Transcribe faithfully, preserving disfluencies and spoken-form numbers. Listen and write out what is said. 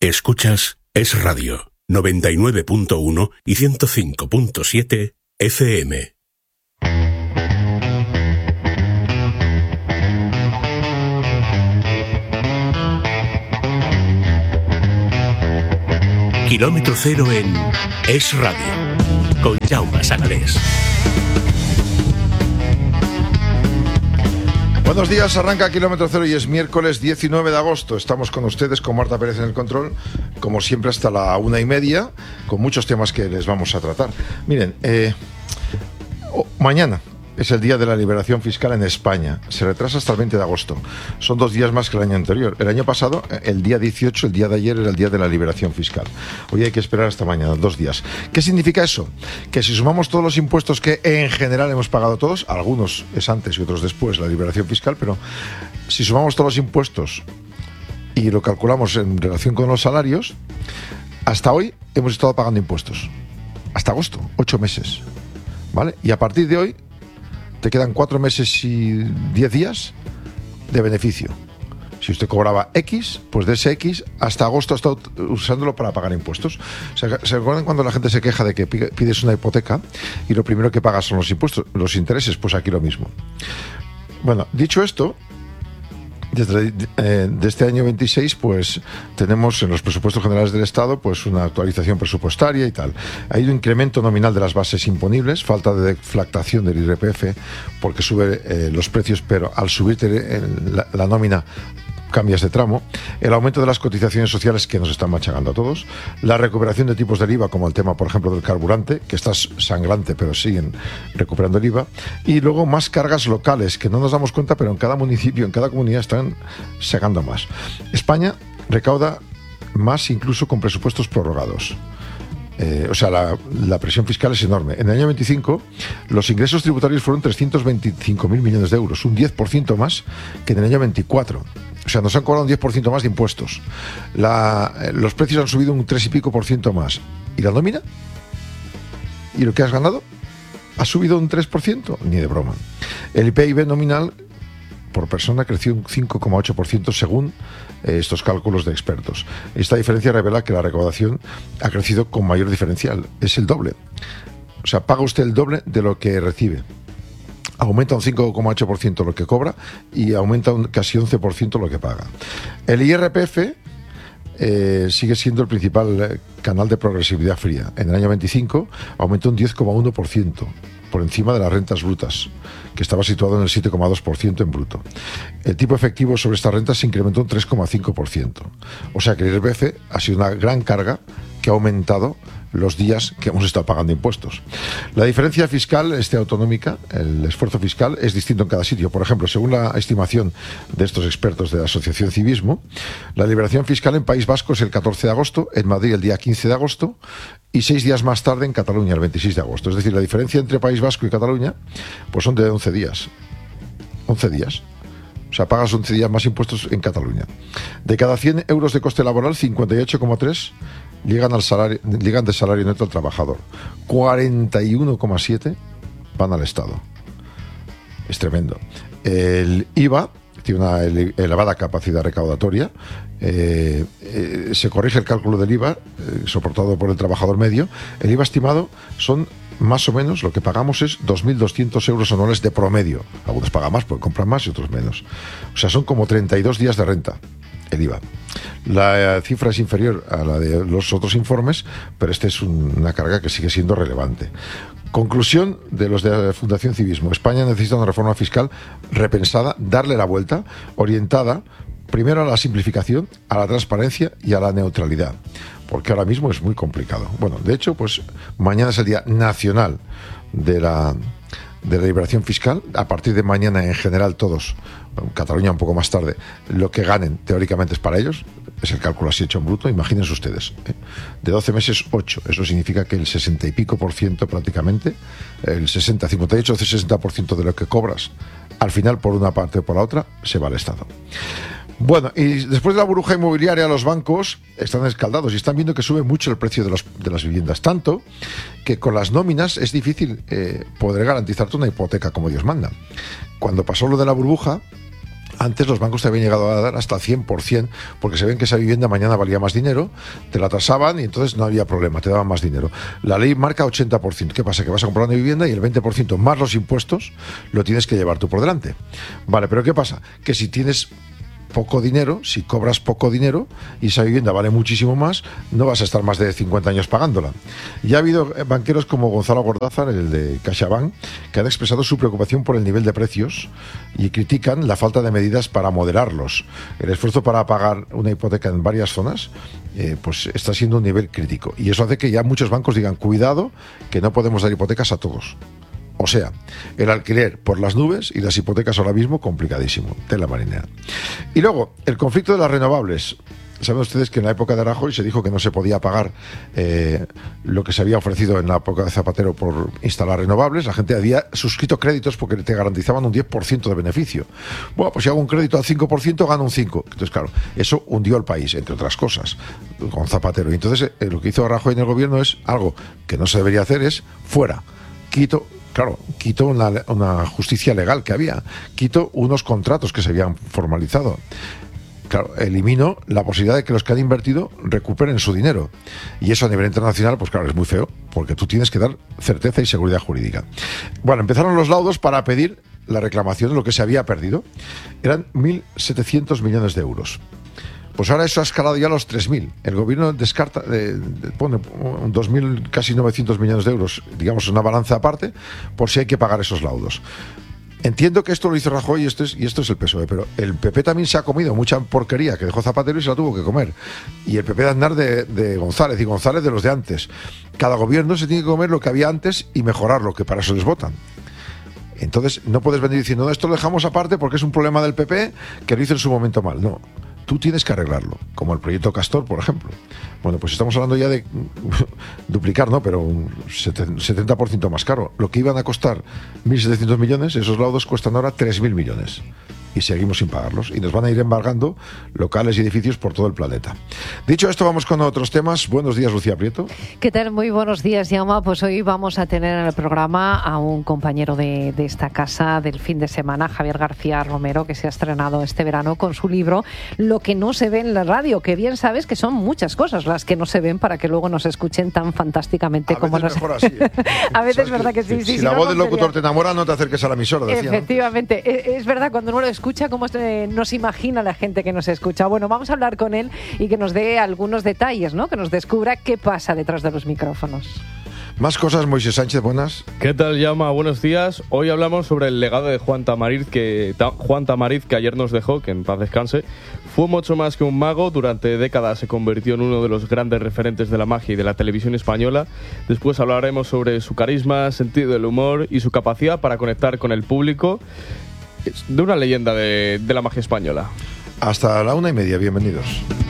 Escuchas Es Radio, noventa y nueve punto uno y ciento cinco punto siete F M. Kilómetro cero en Es Radio, con Jaume Sagalés. Buenos días, arranca Kilómetro Cero y es miércoles diecinueve de agosto. Estamos con ustedes, con Marta Pérez en el control, como siempre hasta la una y media, con muchos temas que les vamos a tratar. Miren, eh, oh, mañana es el día de la liberación fiscal en España. Se retrasa hasta el veinte de agosto. Son dos días más que el año anterior. El año pasado, el día dieciocho, el día de ayer, era el día de la liberación fiscal. Hoy hay que esperar hasta mañana, dos días. ¿Qué significa eso? Que si sumamos todos los impuestos que en general hemos pagado todos, algunos es antes y otros después la liberación fiscal, pero si sumamos todos los impuestos y lo calculamos en relación con los salarios, hasta hoy hemos estado pagando impuestos. Hasta agosto, ocho meses. ¿Vale? Y a partir de hoy te quedan cuatro meses y diez días de beneficio. Si usted cobraba X, pues de ese X hasta agosto ha estado usándolo para pagar impuestos. ¿Se, ¿Se recuerdan cuando la gente se queja de que pides una hipoteca y lo primero que pagas son los impuestos, los intereses? Pues aquí lo mismo. Bueno, dicho esto, desde eh, de este año veintiséis, pues tenemos en los presupuestos generales del Estado pues una actualización presupuestaria y tal. Hay un incremento nominal de las bases imponibles, falta de deflactación del I R P F porque sube eh, los precios, pero al subirte eh, la, la nómina cambias de tramo, el aumento de las cotizaciones sociales que nos están machacando a todos, la recuperación de tipos del I V A, como el tema, por ejemplo, del carburante, que está sangrante, pero siguen recuperando el I V A, y luego más cargas locales, que no nos damos cuenta, pero en cada municipio, en cada comunidad están sacando más. España recauda más incluso con presupuestos prorrogados. Eh, o sea, la, la presión fiscal es enorme. En el año veinticinco, los ingresos tributarios fueron trescientos veinticinco mil millones de euros, un diez por ciento más que en el año veinticuatro. O sea, nos han cobrado un diez por ciento más de impuestos. La, eh, los precios han subido un tres y pico por ciento más. ¿Y la nómina? ¿Y lo que has ganado? ¿Ha subido un tres por ciento? Ni de broma. El P I B nominal por persona creció un cinco coma ocho por ciento según eh, estos cálculos de expertos. Esta diferencia revela que la recaudación ha crecido con mayor diferencial. Es el doble. O sea, paga usted el doble de lo que recibe. Aumenta un cinco coma ocho por ciento lo que cobra y aumenta un casi once por ciento lo que paga. El I R P F eh, sigue siendo el principal eh, canal de progresividad fría. En el año veinticinco aumentó un diez coma uno por ciento por encima de las rentas brutas, que estaba situado en el siete coma dos por ciento en bruto. El tipo efectivo sobre estas rentas se incrementó un tres coma cinco por ciento. O sea que el I R P F ha sido una gran carga que ha aumentado los días que hemos estado pagando impuestos. La diferencia fiscal este, autonómica, el esfuerzo fiscal, es distinto en cada sitio. Por ejemplo, según la estimación de estos expertos de la Asociación Civismo, la liberación fiscal en País Vasco es el catorce de agosto, en Madrid el día quince de agosto y seis días más tarde en Cataluña, el veintiséis de agosto. Es decir, la diferencia entre País Vasco y Cataluña pues son de once días. once días. O sea, pagas once días más impuestos en Cataluña. De cada cien euros de coste laboral, cincuenta y ocho coma tres llegan al salario, llegan de salario neto al trabajador. cuarenta y uno coma siete van al Estado. Es tremendo. El I V A tiene una elevada capacidad recaudatoria. Eh, eh, se corrige el cálculo del I V A, eh, soportado por el trabajador medio. El I V A estimado son más o menos, lo que pagamos es dos mil doscientos euros anuales de promedio. Algunos pagan más porque compran más y otros menos. O sea, son como treinta y dos días de renta el I V A. La cifra es inferior a la de los otros informes, pero esta es un, una carga que sigue siendo relevante. Conclusión de los de la Fundación Civismo. España necesita una reforma fiscal repensada, darle la vuelta, orientada primero a la simplificación, a la transparencia y a la neutralidad, porque ahora mismo es muy complicado. Bueno, de hecho, pues mañana es el Día Nacional de la, de la Liberación Fiscal. A partir de mañana, en general, todos, Cataluña un poco más tarde, lo que ganen teóricamente es para ellos. Es el cálculo así hecho en bruto. Imagínense ustedes, ¿eh? De doce meses, ocho. Eso significa que el sesenta y pico por ciento prácticamente, el sesenta, cincuenta y ocho, sesenta por ciento de lo que cobras, al final, por una parte o por la otra, se va al Estado. Bueno, y después de la burbuja inmobiliaria, los bancos están escaldados y están viendo que sube mucho el precio de, los, de las viviendas, tanto que con las nóminas es difícil eh, poder garantizarte una hipoteca como Dios manda. Cuando pasó lo de la burbuja, Antes los bancos te habían llegado a dar hasta el cien por ciento, porque se ven que esa vivienda mañana valía más dinero, te la tasaban y entonces no había problema, te daban más dinero. La ley marca ochenta por ciento. ¿Qué pasa? Que vas a comprar una vivienda y el veinte por ciento más los impuestos lo tienes que llevar tú por delante. Vale, pero ¿qué pasa? Que si tienes poco dinero, si cobras poco dinero y esa vivienda vale muchísimo más, no vas a estar más de cincuenta años pagándola. Ya ha habido banqueros como Gonzalo Gordázar, el de CaixaBank, que han expresado su preocupación por el nivel de precios y critican la falta de medidas para moderarlos. El esfuerzo para pagar una hipoteca en varias zonas eh, pues está siendo un nivel crítico, y eso hace que ya muchos bancos digan, cuidado, que no podemos dar hipotecas a todos. O sea, el alquiler por las nubes y las hipotecas ahora mismo complicadísimo, tela marinera. Y luego, el conflicto de las renovables. Saben ustedes que en la época de Rajoy se dijo que no se podía pagar eh, lo que se había ofrecido en la época de Zapatero por instalar renovables. La gente había suscrito créditos porque te garantizaban un diez por ciento de beneficio. Bueno, pues si hago un crédito al cinco por ciento, gano un cinco por ciento. Entonces, claro, eso hundió el país, entre otras cosas, con Zapatero. Y entonces eh, lo que hizo Rajoy en el gobierno es algo que no se debería hacer, es fuera. Quito... Claro, quito una, una justicia legal que había, quito unos contratos que se habían formalizado. Claro, elimino la posibilidad de que los que han invertido recuperen su dinero. Y eso a nivel internacional, pues claro, es muy feo, porque tú tienes que dar certeza y seguridad jurídica. Bueno, empezaron los laudos para pedir la reclamación de lo que se había perdido. Eran mil setecientos millones de euros. Pues ahora eso ha escalado ya a los tres mil. El gobierno descarta, eh, pone dos mil, casi novecientos millones de euros, digamos, una balanza aparte, por si hay que pagar esos laudos. Entiendo que esto lo hizo Rajoy y esto es, y esto es el P S O E, pero el P P también se ha comido mucha porquería que dejó Zapatero y se la tuvo que comer. Y el P P de Aznar de, de González, y González de los de antes. Cada gobierno se tiene que comer lo que había antes y mejorarlo, que para eso les votan. Entonces no puedes venir diciendo, no, esto lo dejamos aparte porque es un problema del P P que lo hizo en su momento mal. No. Tú tienes que arreglarlo, como el proyecto Castor, por ejemplo. Bueno, pues estamos hablando ya de duplicar, ¿no? Pero un setenta por ciento más caro. Lo que iban a costar mil setecientos millones, esos laudos cuestan ahora tres mil millones. Y seguimos sin pagarlos. Y nos van a ir embargando locales y edificios por todo el planeta. Dicho esto, vamos con otros temas. Buenos días, Lucía Prieto. ¿Qué tal? Muy buenos días, Jaume. Pues hoy vamos a tener en el programa a un compañero de, de esta casa del fin de semana, Javier García Romero, que se ha estrenado este verano con su libro Lo que no se ve en la radio, que bien sabes que son muchas cosas las que no se ven para que luego nos escuchen tan fantásticamente a como veces nos... mejor así, ¿eh? A veces es verdad que sí. Si, sí, si si la no, voz no del locutor sería... te enamora, no te acerques a la emisora, decía, efectivamente, ¿no? es, es verdad, cuando uno lo escucha, cómo eh, nos imagina la gente que nos escucha. Bueno, vamos a hablar con él y que nos dé algunos detalles, ¿no? Que nos descubra qué pasa detrás de los micrófonos. Más cosas, Moisés Sánchez, buenas. ¿Qué tal, Jaume? Buenos días. Hoy hablamos sobre el legado de Juan Tamariz, que, ta, Juan Tamariz, que ayer nos dejó, que en paz descanse. Fue mucho más que un mago, durante décadas se convirtió en uno de los grandes referentes de la magia y de la televisión española. Después hablaremos sobre su carisma, sentido del humor y su capacidad para conectar con el público. Es de una leyenda de, de la magia española. Hasta la una y media, bienvenidos.